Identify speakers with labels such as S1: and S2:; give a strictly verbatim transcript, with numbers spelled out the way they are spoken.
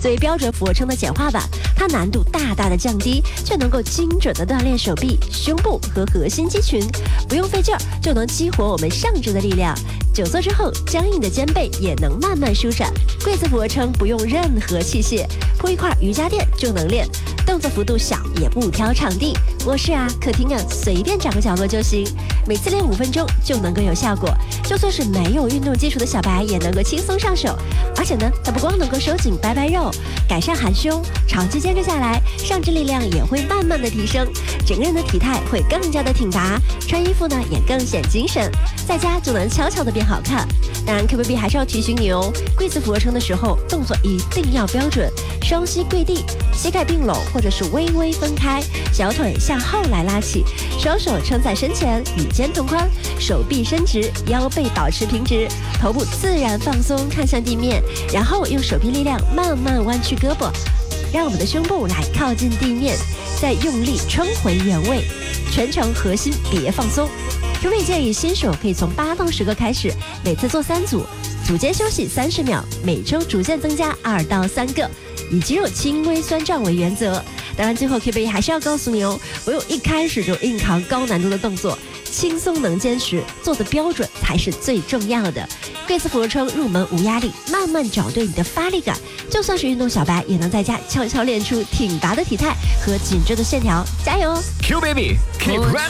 S1: 作为标准俯卧撑的简化版，它难度大大的降低，却能够精准的锻炼手臂、胸部和核心肌群，不用费劲儿就能激活我们上肢的力量。久坐之后，僵硬的肩背也能慢慢舒展。跪姿俯卧撑不用任何器械，铺一块瑜伽垫就能练，动作幅度小，也不挑场地。卧室啊、客厅啊，随便找个角落就行。每次练五分钟就能够有效果，就算是没有运动基础的小白也能够轻松上手。而且呢，它不光能够收紧白白肉，改善含胸，长期坚持下来，上肢力量也会慢慢的提升，整个人的体态会更加的挺拔，穿衣服呢也更显精神，在家就能悄悄的变好看。当然 Q B B 还是要提醒你哦，跪姿俯卧撑的时候动作一定要标准，双膝跪地，膝盖并拢或者是微微分开，小腿向后来拉起，双手撑在身前，与肩同宽，手臂伸直，腰背保持平直，头部自然放松看向地面，然后用手臂力量慢慢弯曲胳膊，让我们的胸部来靠近地面，再用力撑回原位，全程核心别放松。Q B 建议新手可以从八到十个开始，每次做三组，组间休息三十秒，每周逐渐增加二到三个，以肌肉轻微酸胀为原则。当然最后 Q B 还是要告诉你哦，不用一开始就硬扛高难度的动作，轻松能坚持，做的标准才是最重要的。跪姿俯卧撑入门无压力，慢慢找对你的发力感，就算是运动小白也能在家悄悄练出挺拔的体态和紧致的线条，加油
S2: Q Baby Keep Running。